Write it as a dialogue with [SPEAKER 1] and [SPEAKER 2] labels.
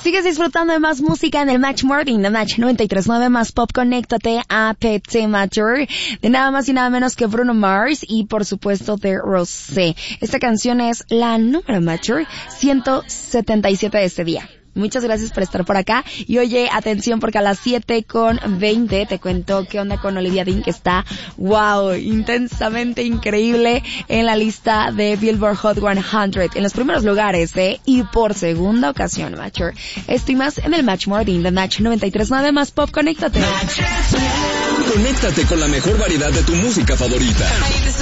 [SPEAKER 1] Sigues disfrutando de más música en el Match Morning, de Match 93.9 más pop. Conéctate a PT Mature, de nada más y nada menos que Bruno Mars y por supuesto de Rosé. Esta canción es la número Mature 177 de este día. Muchas gracias por estar por acá. Y oye, atención, porque a las 7:20 te cuento qué onda con Olivia Dean, que está, wow, intensamente increíble en la lista de Billboard Hot 100, en los primeros lugares, y por segunda ocasión, Mature. Esto y más en el Match Morning de Match 93.9 más pop. Conéctate.
[SPEAKER 2] Conéctate con la mejor variedad de tu música favorita.